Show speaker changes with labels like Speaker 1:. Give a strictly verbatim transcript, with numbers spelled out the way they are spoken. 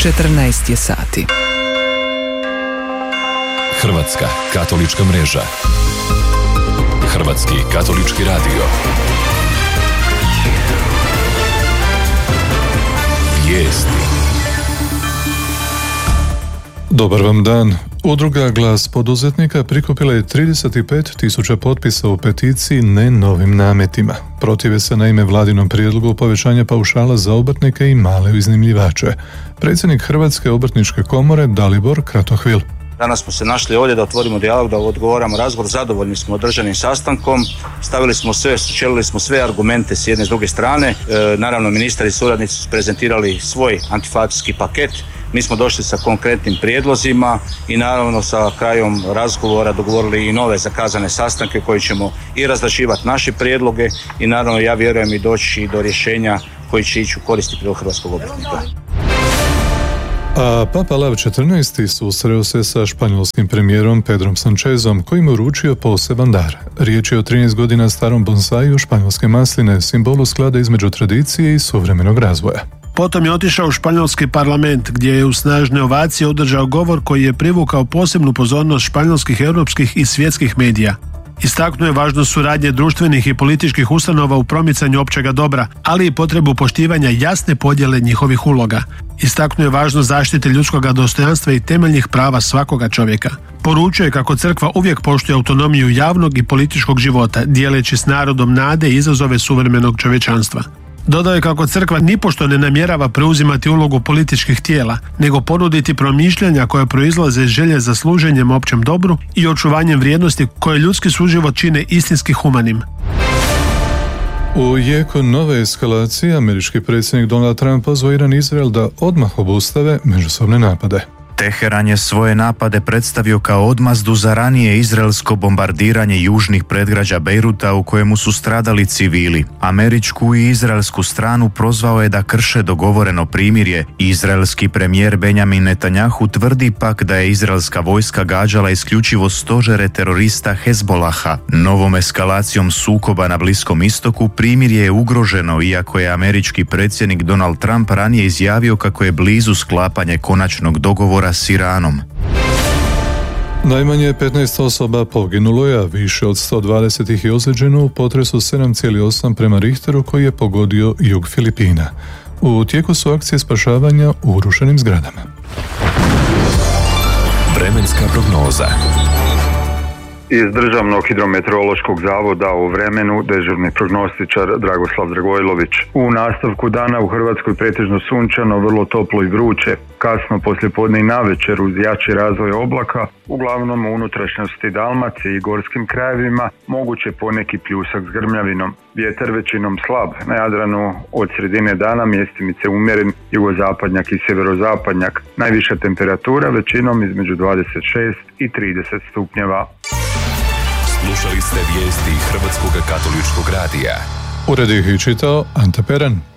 Speaker 1: četrnaest je sati.
Speaker 2: Hrvatska katolička mreža. Hrvatski katolički radio. Vijesti.
Speaker 3: Dobar vam dan. Udruga Glas poduzetnika prikupila je trideset pet tisuća potpisa u peticiji Ne novim nametima. Protive se naime vladinom prijedlogu povećanja paušala za obrtnike i male iznajmljivače. Predsjednik Hrvatske obrtničke komore Dalibor Kratohvil.
Speaker 4: Danas smo se našli ovdje da otvorimo dijalog, da odgovaramo razgovor. Zadovoljni smo održanim sastankom, stavili smo sve, sučelili smo sve argumente s jedne i s druge strane. E, naravno, ministar i suradnici su prezentirali svoj antiinflacijski paket. Mi smo došli sa konkretnim prijedlozima i naravno sa krajom razgovora dogovorili i nove zakazane sastanke koji ćemo i razrađivati naše prijedloge i naravno ja vjerujem i doći do rješenja koji će ići u korist prilog hrvatskog obrtnika.
Speaker 3: A Papa Lav četrnaesti susreo se sa španjolskim premijerom Pedrom Sanchezom, koji mu uručio poseban dar. Riječ je o trinaest godina starom bonsaju španjolske masline, simbolu sklada između tradicije i suvremenog razvoja.
Speaker 5: Potom je otišao u španjolski parlament, gdje je u snažne ovacije održao govor koji je privukao posebnu pozornost španjolskih, europskih i svjetskih medija. Istaknuo je važnost suradnje društvenih i političkih ustanova u promicanju općega dobra, ali i potrebu poštivanja jasne podjele njihovih uloga. Istaknuo je važnost zaštite ljudskog dostojanstva i temeljnih prava svakoga čovjeka. Poručio je kako crkva uvijek poštuje autonomiju javnog i političkog života, dijeleći s narodom nade i izazove suvremenog čovječanstva. Dodao je kako crkva nipošto ne namjerava preuzimati ulogu političkih tijela, nego ponuditi promišljanja koja proizlaze iz želje za služenjem općem dobru i očuvanjem vrijednosti koje ljudski suživot čine istinski humanim.
Speaker 3: U jeku nove eskalacije američki predsjednik Donald Trump pozvao Iran i Izrael da odmah obustave međusobne napade.
Speaker 6: Teheran je svoje napade predstavio kao odmazdu za ranije izraelsko bombardiranje južnih predgrađa Bejruta u kojemu su stradali civili. Američku i izraelsku stranu prozvao je da krše dogovoreno primirje. Izraelski premijer Benjamin Netanjahu tvrdi pak da je izraelska vojska gađala isključivo stožere terorista Hezbolaha. Novom eskalacijom sukoba na Bliskom istoku primirje je ugroženo, iako je američki predsjednik Donald Trump ranije izjavio kako je blizu sklapanje konačnog dogovora s Iranom.
Speaker 3: Najmanje petnaest osoba poginulo je, a više od sto dvadeset ih je ozlijeđeno u potresu sedam zarez osam prema Richteru koji je pogodio jug Filipina. U tijeku su akcije spašavanja u urušenim zgradama.
Speaker 2: Vremenska prognoza.
Speaker 7: Iz Državnog hidrometeorološkog zavoda o vremenu dežurni prognostičar Dragoslav Dragojlović. U nastavku dana u Hrvatskoj pretežno sunčano, vrlo toplo i vruće. Kasno poslijepodne i navečer uz jači razvoj oblaka, uglavnom u unutrašnjosti Dalmacije i gorskim krajevima, moguće poneki pljusak s grmljavinom. Vjetar većinom slab, na Jadranu od sredine dana mjestimice umjeren, jugozapadnjak i sjeverozapadnjak. Najviša temperatura većinom između dvadeset šest i trideset stupnjeva.
Speaker 2: Slušali ste vijesti Hrvatskog katoličkog radija.
Speaker 3: Ured ih i čitao Ante Peran.